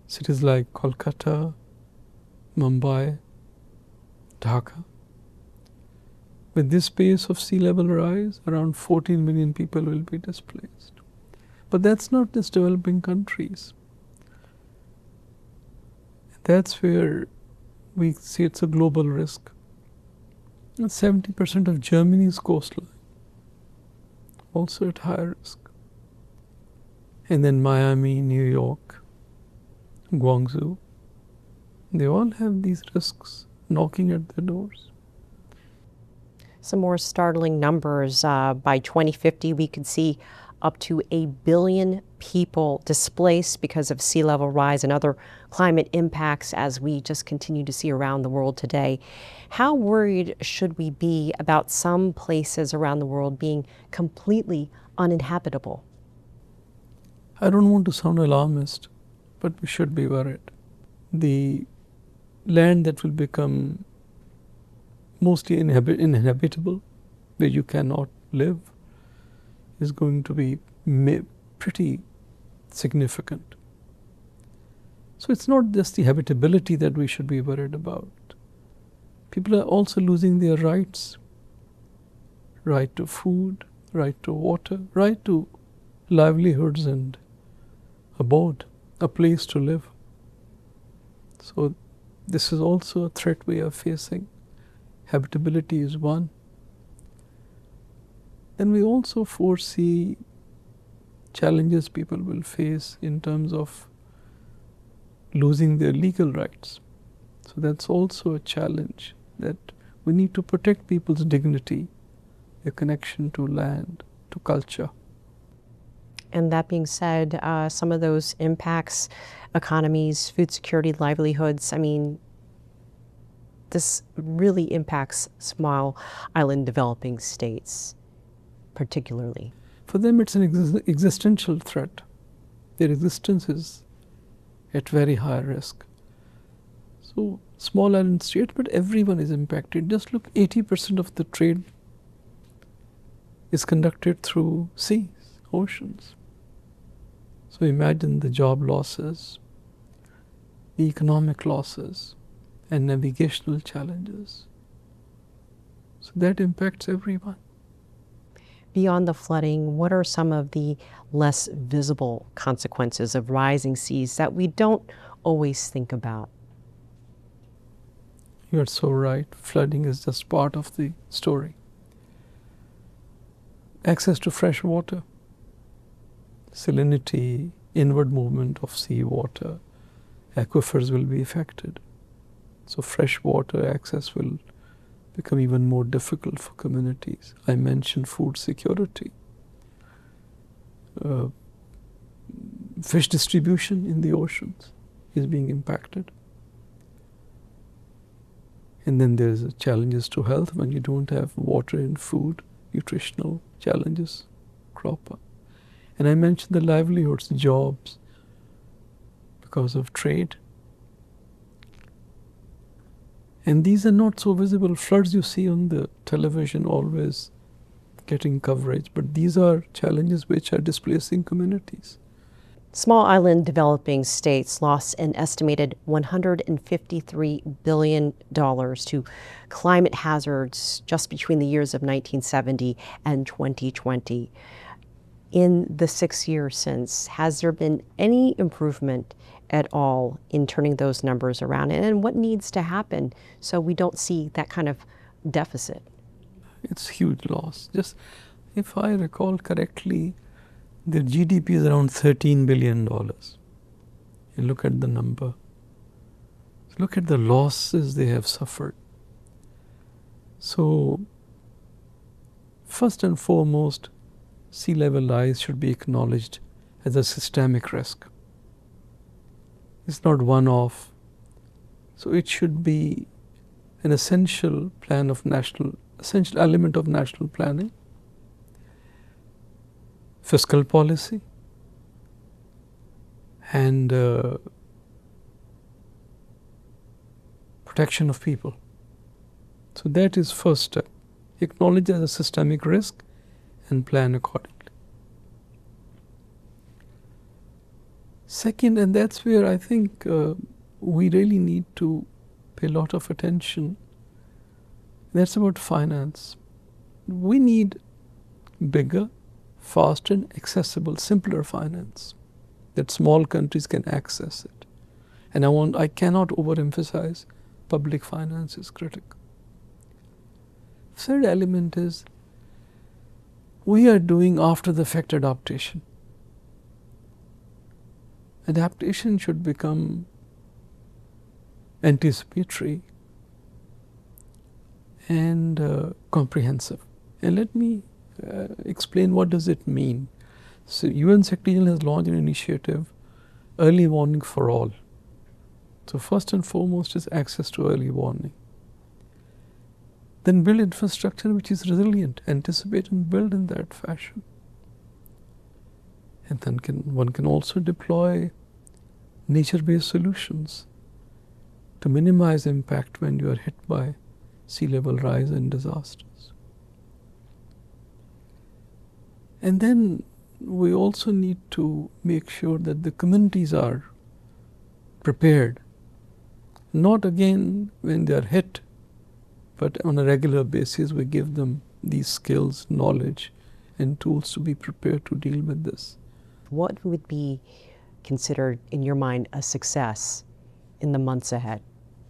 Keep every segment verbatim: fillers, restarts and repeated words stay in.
Cities like Kolkata, Mumbai, Dhaka. With this pace of sea level rise, around fourteen million people will be displaced. But that's not just developing countries. That's where we see it's a global risk. And seventy percent of Germany's coastline also at high risk. And then Miami, New York, Guangzhou, they all have these risks knocking at their doors. Some more startling numbers. Uh, by twenty fifty, we could see up to a billion people displaced because of sea level rise and other climate impacts, as we just continue to see around the world today. How worried should we be about some places around the world being completely uninhabitable? I don't want to sound alarmist, but we should be worried. The land that will become mostly inhabit- inhabitable, where you cannot live, is going to be ma- pretty significant. So it's not just the habitability that we should be worried about. People are also losing their rights. Right to food, right to water, right to livelihoods and abode, a place to live. So this is also a threat we are facing. Habitability is one. And we also foresee challenges people will face in terms of losing their legal rights. So that's also a challenge, that we need to protect people's dignity, their connection to land, to culture. And that being said, uh, some of those impacts, economies, food security, livelihoods, I mean, this really impacts small island developing states particularly. For them, it's an ex- existential threat. Their existence is at very high risk. So, small island states, but everyone is impacted. Just look, eighty percent of the trade is conducted through seas, oceans. So imagine the job losses, the economic losses, and navigational challenges. So that impacts everyone. Beyond the flooding, what are some of the less visible consequences of rising seas that we don't always think about? You're so right. Flooding is just part of the story. Access to fresh water, salinity, inward movement of seawater, aquifers will be affected. So fresh water access will become even more difficult for communities. I mentioned food security. Uh, fish distribution in the oceans is being impacted. And then there's challenges to health when you don't have water and food, nutritional challenges crop up. And I mentioned the livelihoods, jobs, because of trade. And these are not so visible. Floods you see on the television always getting coverage, but these are challenges which are displacing communities. Small island developing states lost an estimated one hundred fifty-three billion dollars to climate hazards just between the years of nineteen seventy and twenty twenty. In the six years since, has there been any improvement at all in turning those numbers around? And what needs to happen so we don't see that kind of deficit? It's huge loss. Just if I recall correctly, their G D P is around thirteen billion dollars. You look at the number. Look at the losses they have suffered. So, first and foremost, sea level rise should be acknowledged as a systemic risk. It's not one-off. So it should be an essential plan of national, essential element of national planning. Fiscal policy and uh, protection of people. So that is first step. Acknowledge as a systemic risk and plan accordingly. Second, and that's where I think uh, we really need to pay a lot of attention, that's about finance. We need bigger, faster, and accessible, simpler finance that small countries can access it. And I want, I cannot overemphasize public finance is critical. Third element is we are doing after the fact adaptation. Adaptation should become anticipatory and uh, comprehensive. And let me uh, explain what does it mean. So U N Secretary General has launched an initiative, Early Warning for All. So first and foremost is access to early warning. Then build infrastructure which is resilient, anticipate and build in that fashion. And then can, one can also deploy nature-based solutions to minimize impact when you are hit by sea level rise and disasters. And then we also need to make sure that the communities are prepared, not again when they are hit, but on a regular basis we give them these skills, knowledge, and tools to be prepared to deal with this. What would be considered, in your mind, a success in the months ahead?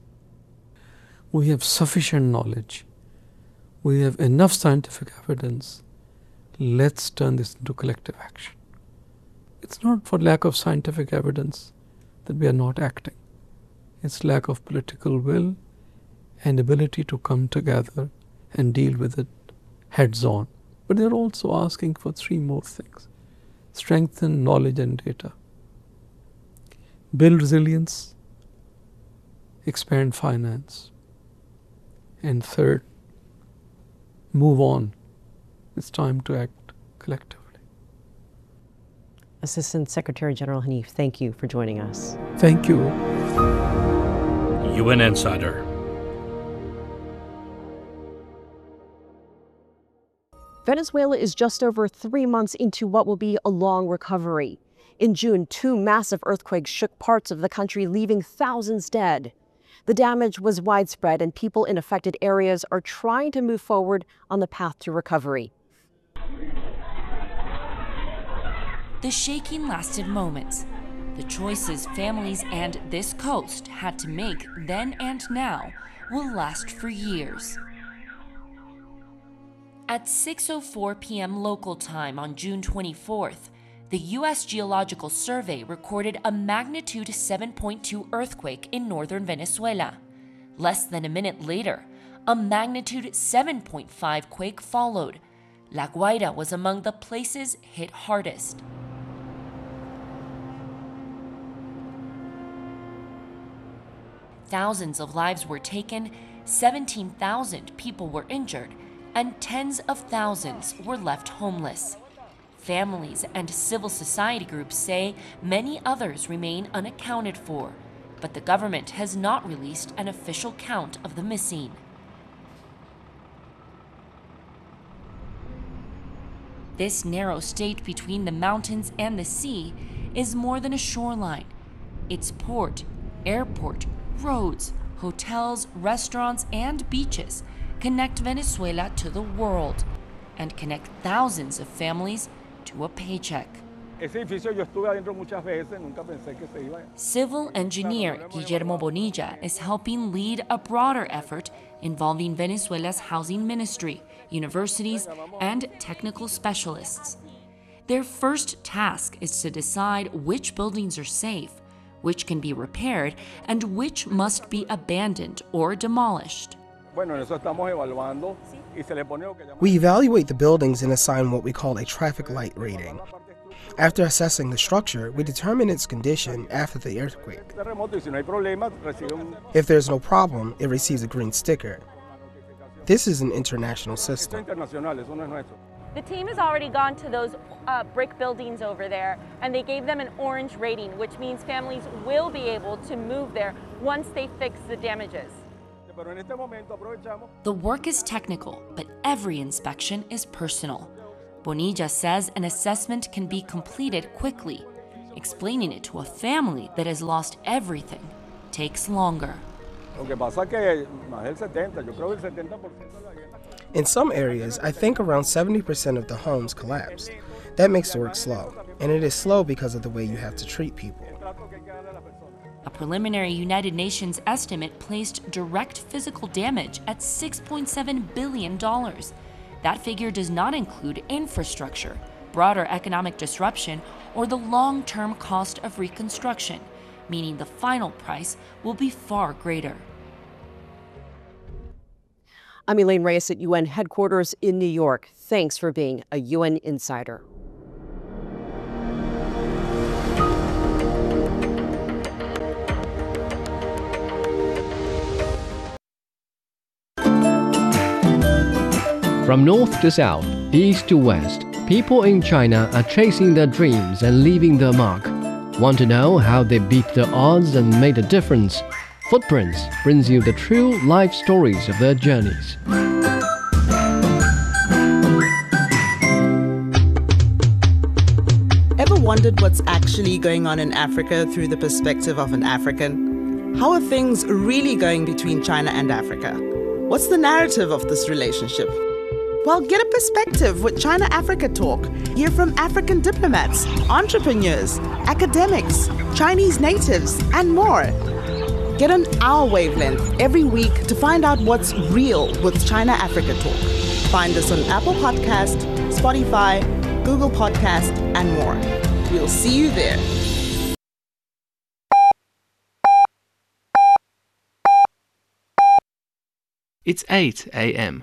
We have sufficient knowledge. We have enough scientific evidence. Let's turn this into collective action. It's not for lack of scientific evidence that we are not acting. It's lack of political will and ability to come together and deal with it heads on. But they're also asking for three more things. Strengthen knowledge and data. Build resilience. Expand finance. And third, move on. It's time to act collectively. Assistant Secretary General Hanif, thank you for joining us. Thank you. U N Insider. Venezuela is just over three months into what will be a long recovery. In June, two massive earthquakes shook parts of the country, leaving thousands dead. The damage was widespread, and people in affected areas are trying to move forward on the path to recovery. The shaking lasted moments. The choices families and this coast had to make then and now will last for years. At six oh four p m local time on June twenty-fourth, the U S Geological Survey recorded a magnitude seven point two earthquake in northern Venezuela. Less than a minute later, a magnitude seven point five quake followed. La Guaira was among the places hit hardest. Thousands of lives were taken, seventeen thousand people were injured, and tens of thousands were left homeless. Families and civil society groups say many others remain unaccounted for, but the government has not released an official count of the missing. This narrow state between the mountains and the sea is more than a shoreline. Its port, airport, roads, hotels, restaurants, and beaches connect Venezuela to the world and connect thousands of families to a paycheck. Civil engineer Guillermo Bonilla is helping lead a broader effort involving Venezuela's housing ministry, universities, and technical specialists. Their first task is to decide which buildings are safe, which can be repaired, and which must be abandoned or demolished. We evaluate the buildings and assign what we call a traffic light rating. After assessing the structure, we determine its condition after the earthquake. If there's no problem, it receives a green sticker. This is an international system. The team has already gone to those uh, brick buildings over there, and they gave them an orange rating, which means families will be able to move there once they fix the damages. The work is technical, but every inspection is personal. Bonilla says an assessment can be completed quickly. Explaining it to a family that has lost everything takes longer. In some areas, I think around seventy percent of the homes collapsed. That makes the work slow, and it is slow because of the way you have to treat people. A preliminary United Nations estimate placed direct physical damage at six point seven billion dollars. That figure does not include infrastructure, broader economic disruption, or the long-term cost of reconstruction, meaning the final price will be far greater. I'm Elaine Reyes at U N headquarters in New York. Thanks for being a U N Insider. From north to south, east to west, people in China are chasing their dreams and leaving their mark. Want to know how they beat the odds and made a difference? Footprints brings you the true life stories of their journeys. Ever wondered what's actually going on in Africa through the perspective of an African? How are things really going between China and Africa? What's the narrative of this relationship? Well, get a perspective with China-Africa Talk. Hear from African diplomats, entrepreneurs, academics, Chinese natives, and more. Get on our wavelength every week to find out what's real with China-Africa Talk. Find us on Apple Podcast, Spotify, Google Podcast, and more. We'll see you there. It's eight a.m.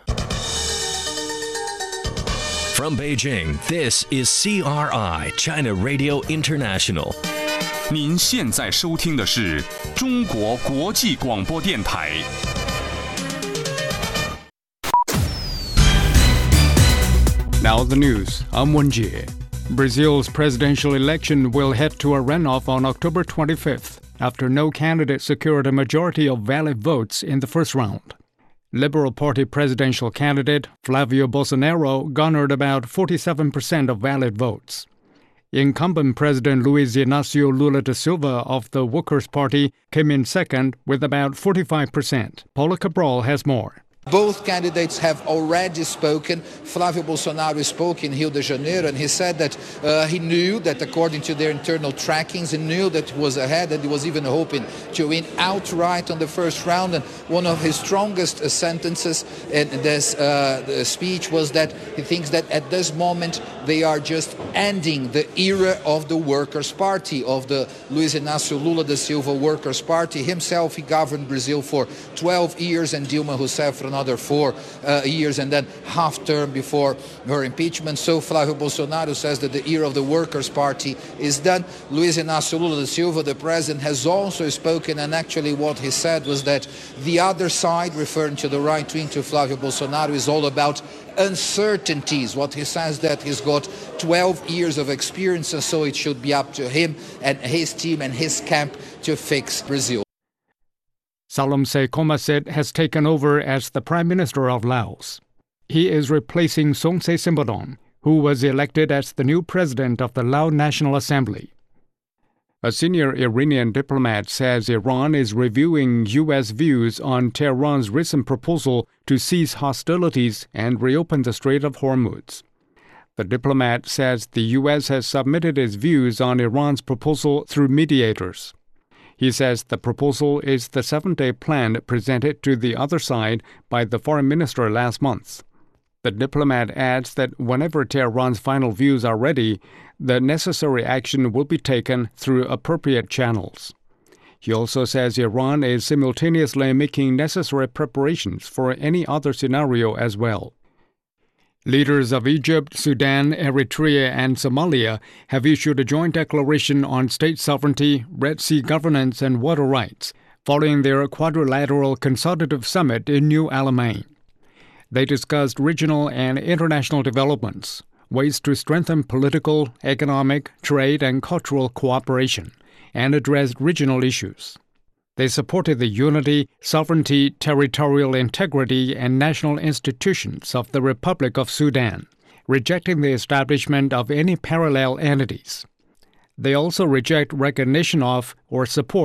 From Beijing, this is C R I China Radio International. 您现在收听的是中国国际广播电台。Now the news. I'm Wenjie. Brazil's presidential election will head to a runoff on October twenty-fifth after no candidate secured a majority of valid votes in the first round. Liberal Party presidential candidate Flavio Bolsonaro garnered about forty-seven percent of valid votes. Incumbent President Luiz Inácio Lula da Silva of the Workers' Party came in second with about forty-five percent. Paula Cabral has more. Both candidates have already spoken. Flavio Bolsonaro spoke in Rio de Janeiro, and he said that uh, he knew that according to their internal trackings, he knew that he was ahead, and he was even hoping to win outright on the first round. And one of his strongest uh, sentences in this uh, speech was that he thinks that at this moment they are just ending the era of the Workers' Party, of the Luiz Inácio Lula da Silva Workers' Party. Himself, he governed Brazil for twelve years, and Dilma Rousseff for another four uh, years, and then half term before her impeachment. So Flavio Bolsonaro says that the era of the Workers' Party is done. Luiz Inácio Lula da Silva, the president, has also spoken, and actually what he said was that the other side, referring to the right wing, to Flavio Bolsonaro, is all about uncertainties. What he says that he's got twelve years of experience, and so it should be up to him and his team and his camp to fix Brazil. Salamse Komaset has taken over as the Prime Minister of Laos. He is replacing Somse Simbadon, who was elected as the new president of the Lao National Assembly. A senior Iranian diplomat says Iran is reviewing U S views on Tehran's recent proposal to cease hostilities and reopen the Strait of Hormuz. The diplomat says the U S has submitted its views on Iran's proposal through mediators. He says the proposal is the seven-day plan presented to the other side by the foreign minister last month. The diplomat adds that whenever Tehran's final views are ready, the necessary action will be taken through appropriate channels. He also says Iran is simultaneously making necessary preparations for any other scenario as well. Leaders of Egypt, Sudan, Eritrea, and Somalia have issued a joint declaration on state sovereignty, Red Sea governance, and water rights, following their quadrilateral consultative summit in New Alamein. They discussed regional and international developments, ways to strengthen political, economic, trade, and cultural cooperation, and addressed regional issues. They supported the unity, sovereignty, territorial integrity, and national institutions of the Republic of Sudan, rejecting the establishment of any parallel entities. They also reject recognition of or support